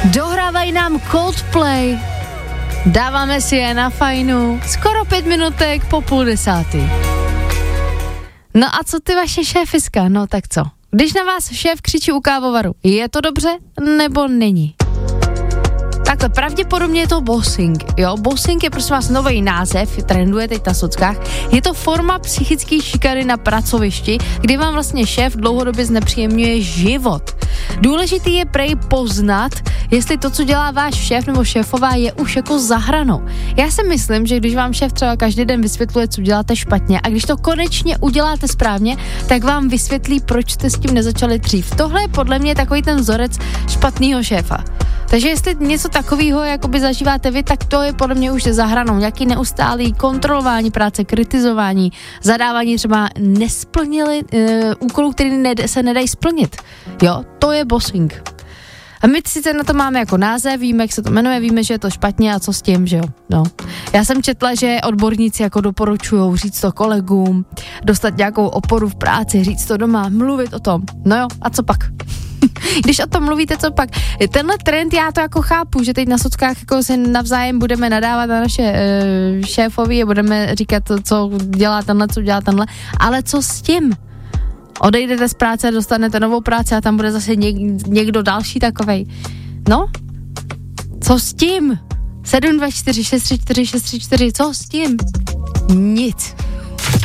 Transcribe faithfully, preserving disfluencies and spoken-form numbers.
Dohrávají nám Coldplay. Dáváme si je na fajnu. Skoro pět minutek po půl desátý. No a co ty vaše šéfiska? No tak co? Když na vás šéf křičí u kávovaru, je to dobře nebo není? Takhle, pravděpodobně je to bossing, jo, bossing je prostě vás nový název, trenduje teď na sockách, je to forma psychické šikany na pracovišti, kdy vám vlastně šéf dlouhodobě znepříjemňuje život. Důležitý je prej poznat, jestli to, co dělá váš šéf nebo šéfová, je už jako za hranou. Já si myslím, že když vám šéf třeba každý den vysvětluje, co děláte špatně a když to konečně uděláte správně, tak vám vysvětlí, proč jste s tím nezačali dřív. Tohle je podle mě takový ten vzorec špatného šéfa. Takže jestli něco takového jakoby zažíváte vy, tak to je podle mě už za hranou. Nějaký neustálý kontrolování práce, kritizování, zadávání třeba nesplnili uh, úkolů, které ne- se nedají splnit. Jo, to je bossing. A my sice na to máme jako název, víme, jak se to jmenuje, víme, že je to špatně a co s tím, že jo. No. Já jsem četla, že odborníci jako doporučujou říct to kolegům, dostat nějakou oporu v práci, říct to doma, mluvit o tom. No jo, a co pak? Když o tom mluvíte, co pak? Tenhle trend já to jako chápu, že teď na sockách jako se navzájem budeme nadávat na naše uh, šéfovi a budeme říkat, co dělá tenhle, co dělá tenhle, ale co s tím? Odejdete z práce, dostanete novou práci a tam bude zase něk- někdo další takovej. No? Co s tím? sedm dva čtyři šest tři čtyři šest tři čtyři, co s tím? Nic.